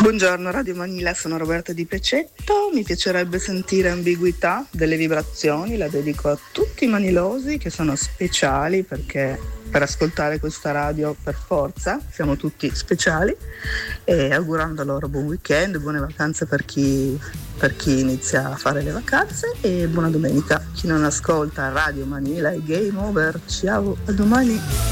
Buongiorno Radio Manila, sono Roberta Di Pecetto. Mi piacerebbe sentire Ambiguità delle Vibrazioni, la dedico a tutti i manilosi che sono speciali, perché per ascoltare questa radio per forza siamo tutti speciali, e augurando loro buon weekend, buone vacanze per chi inizia a fare le vacanze, e buona domenica. Chi non ascolta Radio Manila è game over. Ciao, a domani.